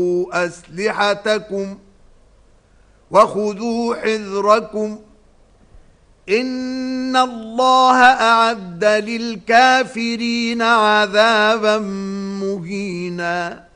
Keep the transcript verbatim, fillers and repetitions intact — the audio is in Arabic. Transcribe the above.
أسلحتكم وخذوا حذركم إن الله أعد للكافرين عذابا مهينا.